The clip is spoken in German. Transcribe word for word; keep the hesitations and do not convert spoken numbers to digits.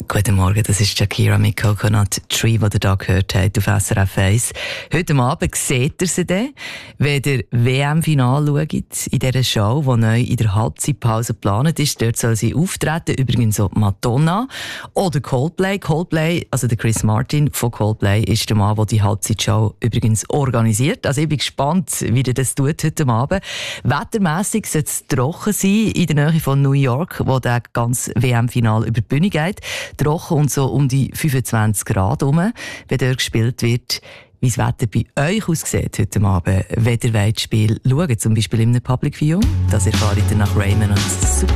Guten Morgen, das ist Shakira mit Coconut Tree, die ihr hier gehört habt auf S R F eins. Heute Abend seht ihr sie dann, wenn ihr W M-Final schaut, in dieser Show, die neu in der Halbzeitpause geplant ist. Dort soll sie auftreten, übrigens auch Madonna oder Coldplay. Coldplay, also der Chris Martin von Coldplay, ist der Mann, der die Halbzeitshow übrigens organisiert. Also ich bin gespannt, wie er das tut heute Abend. Wettermässig soll es trocken sein in der Nähe von New York, wo der ganze W M-Final über die Bühne geht. Trocken und so um die fünfundzwanzig Grad herum, wenn dort gespielt wird. Wie das Wetter bei euch aussieht heute Abend, wenn ihr das Spiel schaut, zum Beispiel in einem Public View. Das erfahrt ihr nach Raymond und Super.